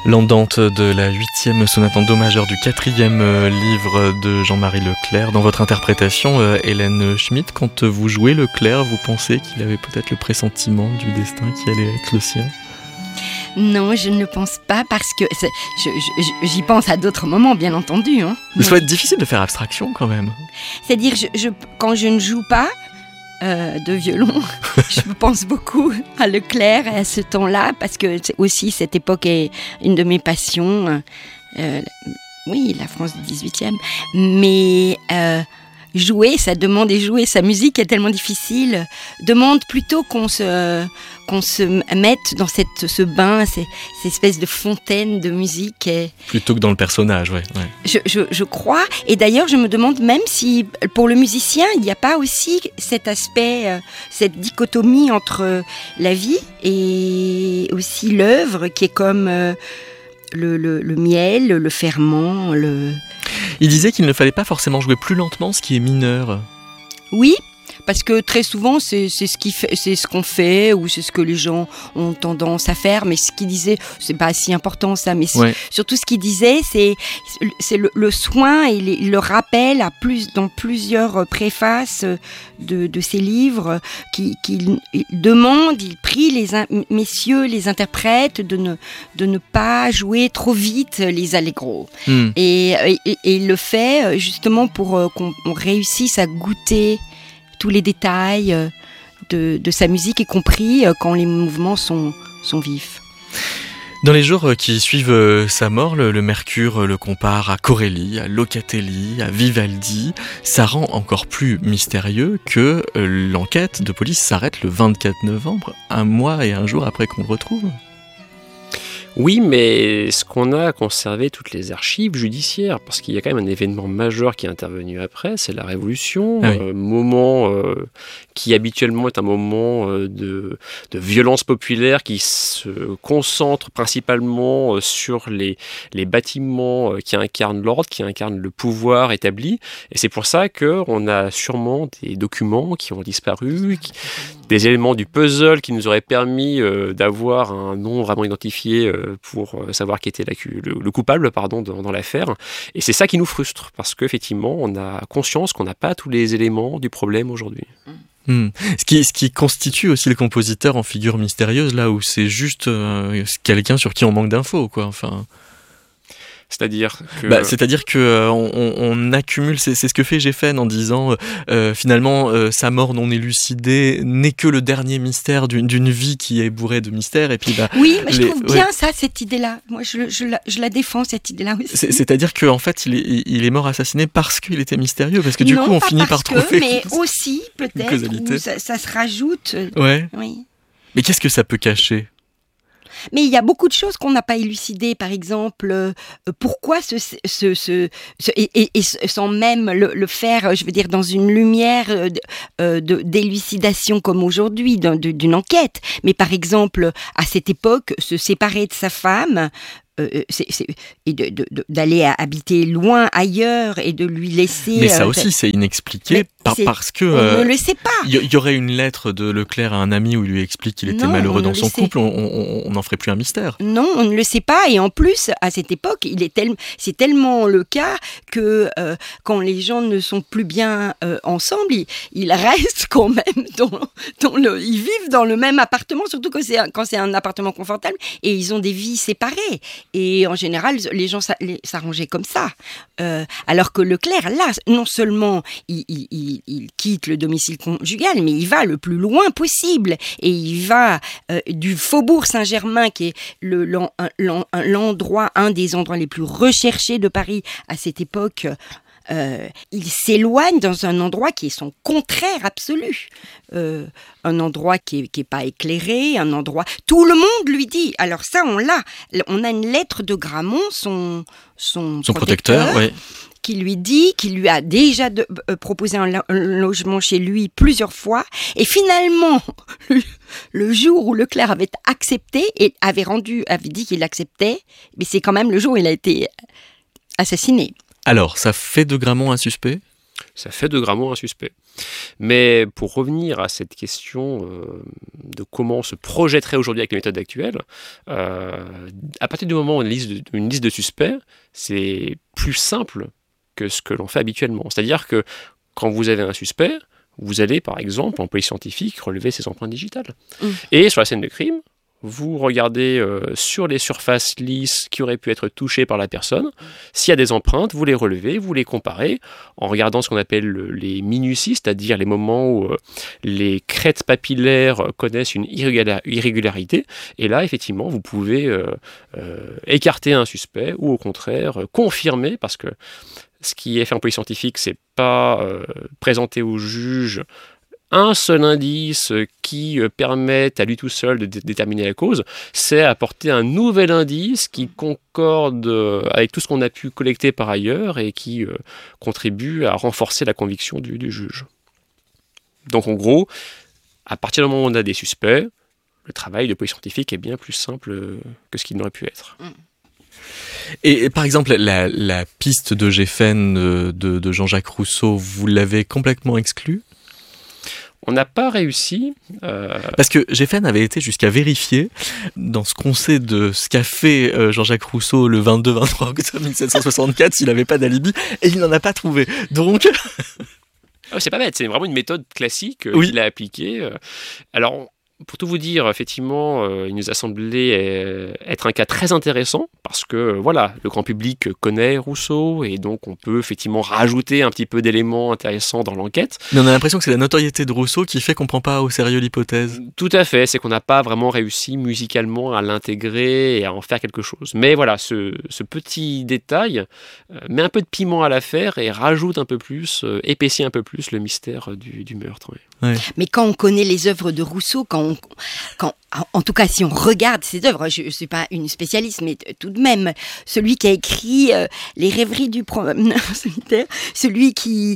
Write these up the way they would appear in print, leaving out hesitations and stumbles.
L'andante de la 8e sonate en do majeur du 4e livre de Jean-Marie Leclerc. Dans votre interprétation, Hélène Schmitt, quand vous jouez Leclerc, vous pensez qu'il avait peut-être le pressentiment du destin qui allait être le sien ? Non, je ne le pense pas parce que j'y pense à d'autres moments, bien entendu. Mais ça doit être difficile de faire abstraction quand même. C'est-à-dire, quand je ne joue pas de violon, je pense beaucoup à Leclerc et à ce temps-là parce que aussi cette époque est une de mes passions. Oui, la France du 18e. Mais jouer sa musique est tellement difficile, demande plutôt qu'on se mette dans ce bain, cette espèce de fontaine de musique. Plutôt que dans le personnage, ouais. Je crois, et d'ailleurs je me demande même si pour le musicien il n'y a pas aussi cet aspect, cette dichotomie entre la vie et aussi l'œuvre qui est comme le miel, le ferment, Il disait qu'il ne fallait pas forcément jouer plus lentement, ce qui est mineur. Oui, parce que très souvent c'est ce qu'on fait ou c'est ce que les gens ont tendance à faire. Mais ce qu'il disait, c'est pas si important ça. Mais surtout ce qu'il disait, c'est le soin et le rappel dans plusieurs préfaces de ses livres qu'il demande, il prie messieurs les interprètes de ne pas jouer trop vite les allegros. Et il le fait justement pour qu'on réussisse à goûter tous les détails de sa musique, y compris quand les mouvements sont vifs. Dans les jours qui suivent sa mort, le Mercure le compare à Corelli, à Locatelli, à Vivaldi. Ça rend encore plus mystérieux que l'enquête de police s'arrête le 24 novembre, un mois et un jour après qu'on le retrouve. Oui, mais est-ce qu'on a conservé toutes les archives judiciaires ? Parce qu'il y a quand même un événement majeur qui est intervenu après, c'est la Révolution, moment qui habituellement est un moment de violence populaire qui se concentre principalement sur les bâtiments qui incarnent l'ordre, qui incarnent le pouvoir établi. Et c'est pour ça qu'on a sûrement des documents qui ont disparu, des éléments du puzzle qui nous auraient permis d'avoir un nom vraiment identifié pour savoir qui était le coupable dans l'affaire. Et c'est ça qui nous frustre, parce qu'effectivement, on a conscience qu'on n'a pas tous les éléments du problème aujourd'hui. Ce qui constitue aussi le compositeur en figure mystérieuse, là où c'est juste quelqu'un sur qui on manque d'infos, quoi. Enfin... C'est-à-dire que on accumule, c'est ce que fait Géffen en disant finalement sa mort non élucidée n'est que le dernier mystère d'une vie qui est bourrée de mystères. Et puis oui, mais je trouve bien ça, cette idée-là. Moi, je la défends, cette idée-là aussi. C'est-à-dire qu'en fait, il est mort assassiné parce qu'il était mystérieux, parce que du coup, on finit par trouver. Mais aussi peut-être où ça se rajoute. Ouais. Oui. Mais qu'est-ce que ça peut cacher ? Mais il y a beaucoup de choses qu'on n'a pas élucidées. Par exemple, pourquoi et sans même le faire, je veux dire, dans une lumière d'élucidation comme aujourd'hui, d'une enquête. Mais par exemple, à cette époque, se séparer de sa femme, et d'aller habiter loin ailleurs et de lui laisser... Mais ça aussi, c'est inexpliqué parce que... on ne le sait pas. Il y aurait une lettre de Leclerc à un ami où il lui explique qu'il était malheureux dans son couple, on n'en ferait plus un mystère. Non, on ne le sait pas. Et en plus, à cette époque, c'est tellement le cas que quand les gens ne sont plus bien ensemble, ils restent quand même ils vivent dans le même appartement, surtout quand c'est un appartement confortable, et ils ont des vies séparées. Et en général, les gens s'arrangeaient comme ça. Alors que Leclerc, là, non seulement il quitte le domicile conjugal, mais il va le plus loin possible. Et il va du Faubourg Saint-Germain, qui est l'endroit, un des endroits les plus recherchés de Paris à cette époque. Il s'éloigne dans un endroit qui est son contraire absolu. Un endroit qui est pas éclairé, un endroit... Tout le monde lui dit... Alors ça, on a une lettre de Gramont, son protecteur, oui. Qui lui a déjà proposé un logement chez lui plusieurs fois. Et finalement, le jour où Leclerc avait accepté et avait dit qu'il acceptait, mais c'est quand même le jour où il a été assassiné. Alors, ça fait de Gramont un suspect ? Ça fait de Gramont un suspect. Mais pour revenir à cette question de comment on se projetterait aujourd'hui avec les méthodes actuelles, à partir du moment où on a une liste de suspects, c'est plus simple que ce que l'on fait habituellement. C'est-à-dire que quand vous avez un suspect, vous allez par exemple en police scientifique relever ses empreintes digitales. Et sur la scène de crime, vous regardez sur les surfaces lisses qui auraient pu être touchées par la personne. S'il y a des empreintes, vous les relevez, vous les comparez en regardant ce qu'on appelle les minuties, c'est-à-dire les moments où les crêtes papillaires connaissent une irrégularité. Et là, effectivement, vous pouvez écarter un suspect ou au contraire confirmer, parce que ce qui est fait en police scientifique, c'est pas présenter au juge un seul indice qui permette à lui tout seul de déterminer la cause, c'est apporter un nouvel indice qui concorde avec tout ce qu'on a pu collecter par ailleurs et qui contribue à renforcer la conviction du juge. Donc en gros, à partir du moment où on a des suspects, le travail de police scientifique est bien plus simple que ce qu'il n'aurait pu être. Et par exemple, la piste de Géffen de Jean-Jacques Rousseau, vous l'avez complètement exclue ? On n'a pas réussi. Parce que Géffen avait été jusqu'à vérifier dans ce qu'on sait de ce qu'a fait Jean-Jacques Rousseau le 22-23 octobre 1764 s'il n'avait pas d'alibi, et il n'en a pas trouvé. Donc... c'est pas bête, c'est vraiment une méthode classique qu'il a appliquée. Alors, pour tout vous dire, effectivement, il nous a semblé être un cas très intéressant parce que, voilà, le grand public connaît Rousseau et donc on peut effectivement rajouter un petit peu d'éléments intéressants dans l'enquête. Mais on a l'impression que c'est la notoriété de Rousseau qui fait qu'on ne prend pas au sérieux l'hypothèse. Tout à fait, c'est qu'on n'a pas vraiment réussi musicalement à l'intégrer et à en faire quelque chose. Mais voilà, ce petit détail met un peu de piment à l'affaire et rajoute un peu plus, épaissit un peu plus le mystère du meurtre. Ouais. Mais quand on connaît les œuvres de Rousseau, en tout cas, si on regarde ses œuvres, je ne suis pas une spécialiste, mais tout de même, celui qui a écrit Les rêveries du promeneur solitaire, celui qui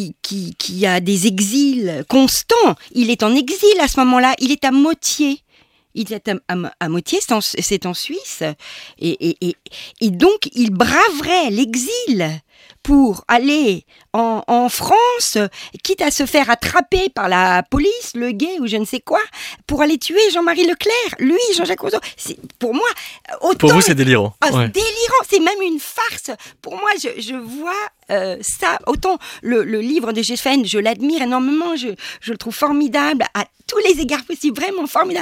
a des exils constants, il est en exil à ce moment-là, il est à Motier. Il est à Motier, c'est en Suisse, et donc il braverait l'exil pour aller en France, quitte à se faire attraper par la police, le guet ou je ne sais quoi, pour aller tuer Jean-Marie Leclerc, lui, Jean-Jacques Rousseau. Pour moi, autant... Pour vous, c'est délirant. Ouais. Délirant, c'est même une farce. Pour moi, je vois ça. Autant le livre de Géffen, je l'admire énormément, je le trouve formidable, à tous les égards possibles, vraiment formidable.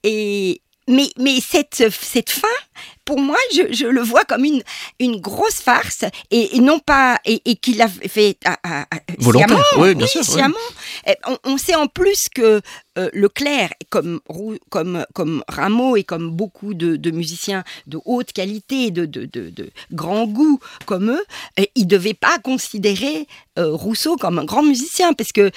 Mais cette fin, pour moi, je le vois comme une grosse farce et non pas et qu'il a fait volontaire. Oui, bien sûr. Sciemment. Ouais. On sait en plus que Leclerc, comme Rameau et comme beaucoup de musiciens de haute qualité, de grand goût comme eux, ils ne devaient pas considérer Rousseau comme un grand musicien parce que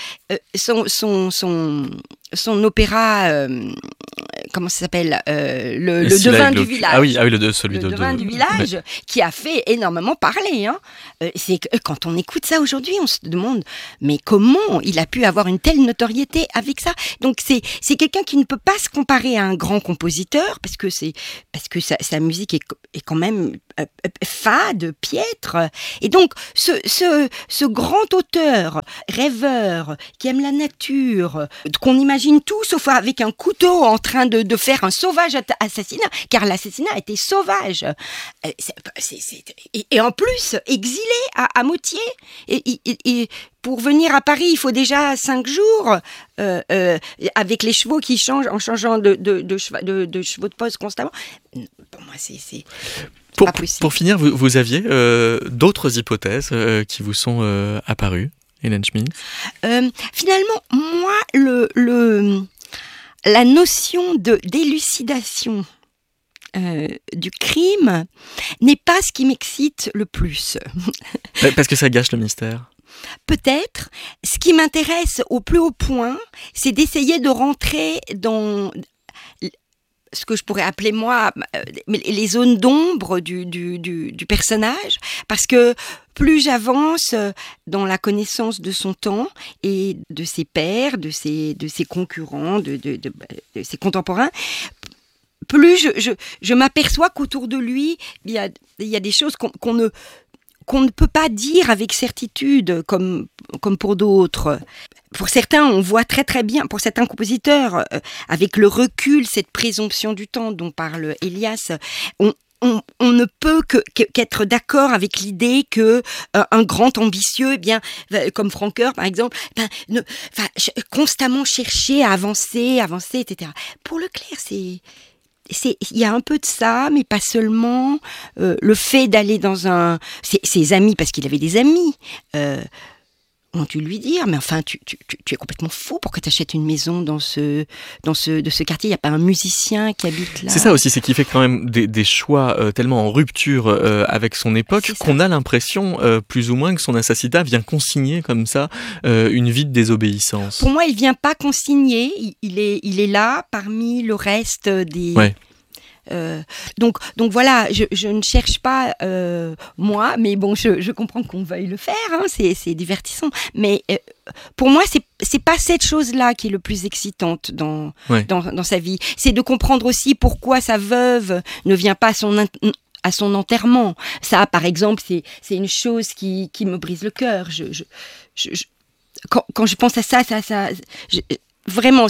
son opéra, comment ça s'appelle, le devin du village. Ah oui, celui le devin du village, ouais. Qui a fait énormément parler. Hein. C'est que quand on écoute ça aujourd'hui, on se demande, mais comment il a pu avoir une telle notoriété avec ça? Donc c'est quelqu'un qui ne peut pas se comparer à un grand compositeur parce que sa musique est quand même fade, piètre. Et donc ce grand auteur, rêveur, qui aime la nature, qu'on imagine tout sauf avec un couteau en train de faire un sauvage assassinat, car l'assassinat était sauvage. Et en plus, exilé à Motier. Et pour venir à Paris, il faut déjà 5 jours, avec les chevaux qui changent, en changeant de chevaux de poste constamment. Pour moi, c'est pas possible. Pour finir, vous aviez d'autres hypothèses qui vous sont apparues, Hélène Schmitz? Finalement, moi, la notion d'élucidation du crime n'est pas ce qui m'excite le plus. Parce que ça gâche le mystère. Peut-être. Ce qui m'intéresse au plus haut point, c'est d'essayer de rentrer dans ce que je pourrais appeler, moi, les zones d'ombre du personnage, parce que plus j'avance dans la connaissance de son temps et de ses pairs, de ses concurrents, de ses contemporains, plus je m'aperçois qu'autour de lui, il y a des choses qu'on qu'on ne peut pas dire avec certitude, comme pour d'autres. Pour certains, on voit très très bien, pour certains compositeurs, avec le recul, cette présomption du temps dont parle Elias, on ne peut qu'être d'accord avec l'idée que un grand ambitieux, comme Francoeur par exemple, va constamment chercher à avancer, etc. Pour Leclerc, il y a un peu de ça, mais pas seulement. Le fait d'aller dans ses amis, parce qu'il avait des amis, ont dû lui dire, mais enfin, tu es complètement fou, pourquoi tu achètes une maison de ce quartier, il n'y a pas un musicien qui habite là. C'est ça aussi, c'est qu'il fait quand même des choix tellement en rupture avec son époque qu'on a l'impression, plus ou moins, que son assassinat vient consigner comme ça une vie de désobéissance. Pour moi, il ne vient pas consigner, il est là parmi le reste des... Ouais. Donc voilà, je ne cherche pas moi, mais bon, je comprends qu'on veuille le faire, hein, c'est divertissant. Mais pour moi, c'est pas cette chose-là qui est le plus excitante dans sa vie. C'est de comprendre aussi pourquoi sa veuve ne vient pas à son enterrement. Ça, par exemple, c'est une chose qui me brise le cœur. Quand je pense à ça. Vraiment,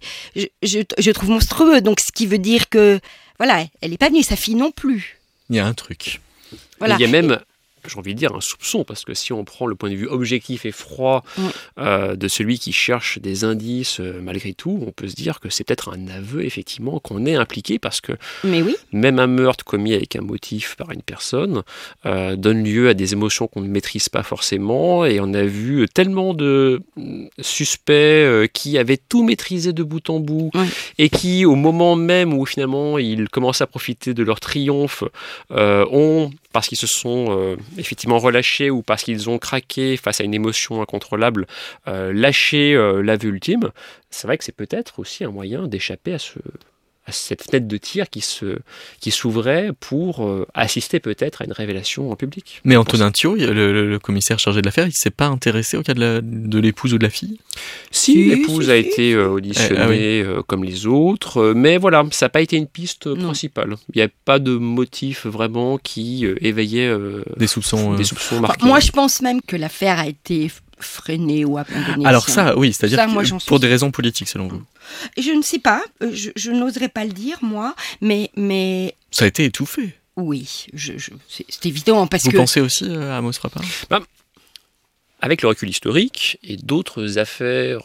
je trouve monstrueux. Donc, ce qui veut dire que, voilà, elle n'est pas venue, sa fille non plus. Il y a un truc. Voilà. Il y a même, j'ai envie de dire, un soupçon, parce que si on prend le point de vue objectif et froid de celui qui cherche des indices, malgré tout, on peut se dire que c'est peut-être un aveu, effectivement, qu'on est impliqué, parce que même un meurtre commis avec un motif par une personne donne lieu à des émotions qu'on ne maîtrise pas forcément, et on a vu tellement de suspects qui avaient tout maîtrisé de bout en bout, et qui, au moment même où finalement ils commencent à profiter de leur triomphe, parce qu'ils se sont effectivement relâchés ou parce qu'ils ont craqué face à une émotion incontrôlable, lâché l'aveu ultime, c'est vrai que c'est peut-être aussi un moyen d'échapper à cette fenêtre de tir qui s'ouvrait pour assister peut-être à une révélation en public. Mais Antonin Thiot, le commissaire chargé de l'affaire, il ne s'est pas intéressé au cas de l'épouse ou de la fille ? Si, l'épouse a été auditionnée comme les autres, mais voilà, ça n'a pas été une piste principale. Il n'y a pas de motif vraiment qui éveillait des soupçons marqués. Moi, je pense même que l'affaire a été freinée ou abandonnée. Alors ça, oui, c'est-à-dire pour des raisons politiques, selon vous. Je ne sais pas, je n'oserais pas le dire, moi, mais... Ça a été étouffé. Oui, c'est évident, parce que... Vous pensez aussi à Amos Rapin ? Avec le recul historique et d'autres affaires...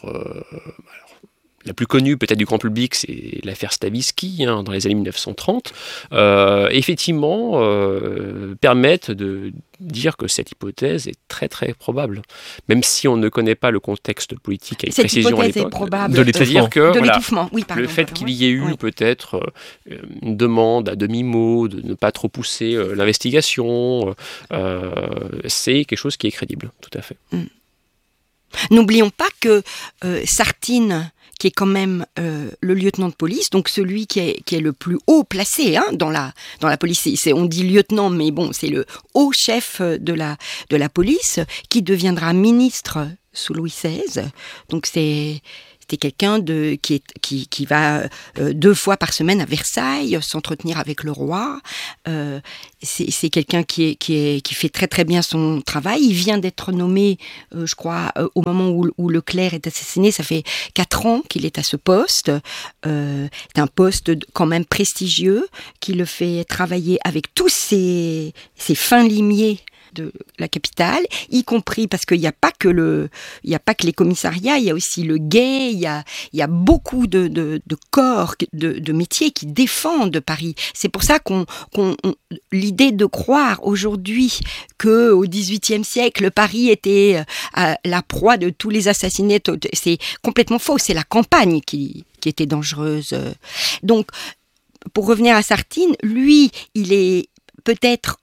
La plus connue peut-être du grand public, c'est l'affaire Stavisky, dans les années 1930, effectivement, permettent de dire que cette hypothèse est très très probable, même si on ne connaît pas le contexte politique avec précision à l'époque. Cette hypothèse est probable. C'est-à-dire que l'étouffement. Oui, pardon, le fait qu'il y ait eu peut-être une demande à demi-mot de ne pas trop pousser l'investigation, c'est quelque chose qui est crédible, tout à fait. N'oublions pas que Sartine, qui est quand même le lieutenant de police, donc celui qui est le plus haut placé dans la police. On dit lieutenant, mais bon, c'est le haut chef de la police, qui deviendra ministre sous Louis XVI. Donc c'était quelqu'un qui va 2 fois par semaine à Versailles s'entretenir avec le roi. C'est quelqu'un qui fait très très bien son travail. Il vient d'être nommé, je crois, au moment où Leclerc est assassiné. Ça fait 4 ans qu'il est à ce poste. C'est un poste quand même prestigieux qui le fait travailler avec tous ces fins limiers de la capitale, y compris parce qu'il n'y a pas que les commissariats, il y a aussi le guet, il y a beaucoup de corps, de métiers qui défendent Paris. C'est pour ça l'idée de croire aujourd'hui que au XVIIIe siècle, Paris était la proie de tous les assassinats, c'est complètement faux. C'est la campagne qui était dangereuse. Donc, pour revenir à Sartine, lui, il est peut-être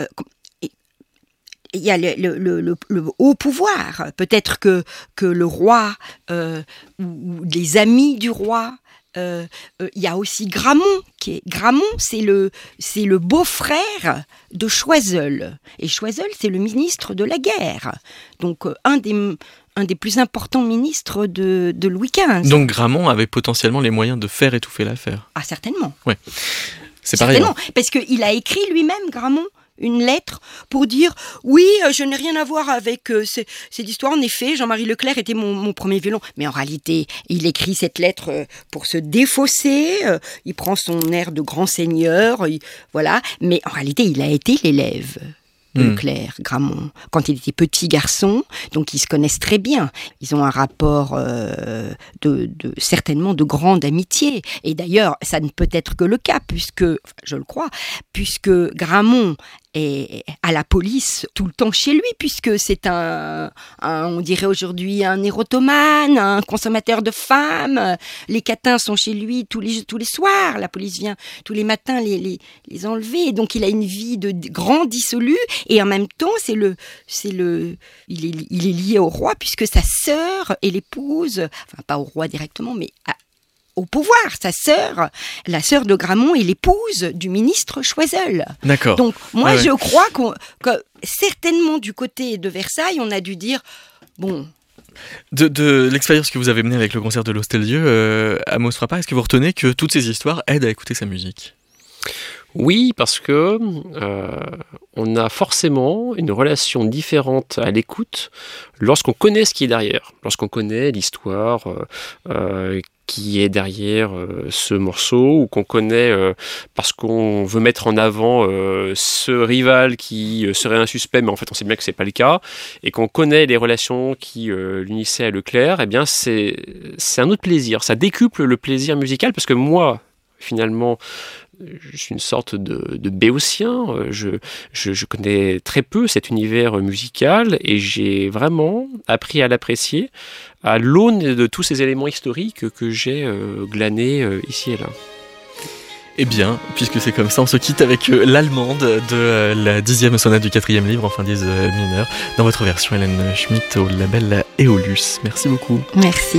il y a le haut pouvoir. Peut-être que le roi ou les amis du roi. Il y a aussi Gramont. Gramont, c'est le beau-frère de Choiseul. Et Choiseul, c'est le ministre de la guerre. Donc un des plus importants ministres de Louis XV. Donc Gramont avait potentiellement les moyens de faire étouffer l'affaire. Ah, certainement. Ouais. C'est certainement, pareil. parce qu'il a écrit lui-même, Gramont, une lettre pour dire oui, je n'ai rien à voir avec cette histoire. En effet, Jean-Marie Leclerc était mon premier violon. Mais en réalité, il écrit cette lettre pour se défausser. Il prend son air de grand seigneur. Voilà. Mais en réalité, il a été l'élève de Leclerc, Gramont, quand il était petit garçon, donc ils se connaissent très bien. Ils ont un rapport certainement de grande amitié. Et d'ailleurs, ça ne peut être que le cas, je le crois, puisque Gramont est à la police tout le temps chez lui, puisque c'est on dirait aujourd'hui un érotomane, un consommateur de femmes. Les catins sont chez lui tous les soirs. La police vient tous les matins les enlever. Donc il a une vie de grand dissolu, et en même temps il est lié au roi, puisque sa sœur est l'épouse, enfin pas au roi directement, mais au pouvoir. Sa sœur, la sœur de Gramont, est l'épouse du ministre Choiseul. D'accord. Donc moi je crois que certainement du côté de Versailles, on a dû dire bon. De l'expérience que vous avez menée avec le concert de l'Hostel-Dieu, Amos Frappa, est-ce que vous retenez que toutes ces histoires aident à écouter sa musique ? Oui, parce que on a forcément une relation différente à l'écoute lorsqu'on connaît ce qui est derrière, lorsqu'on connaît l'histoire qui est derrière ce morceau, ou qu'on connaît parce qu'on veut mettre en avant ce rival qui serait un suspect, mais en fait on sait bien que c'est pas le cas, et qu'on connaît les relations qui l'unissaient à Leclerc. Eh bien c'est un autre plaisir, ça décuple le plaisir musical, parce que moi, finalement, je suis une sorte de béotien, je connais très peu cet univers musical, et j'ai vraiment appris à l'apprécier à l'aune de tous ces éléments historiques que j'ai glanés ici et là. Eh bien, puisque c'est comme ça, on se quitte avec l'allemande de la 10e sonate du 4e livre en fin dièse mineur, dans votre version Hélène Schmitt au label Aeolus. Merci beaucoup. Merci.